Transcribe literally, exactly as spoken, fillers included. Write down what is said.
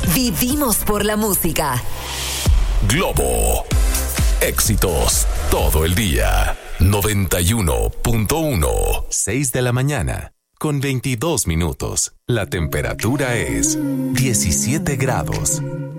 Vivimos por la música. Globo. Éxitos todo el día. noventa y uno punto uno. seis de la mañana. Con veintidós minutos. La temperatura es diecisiete grados.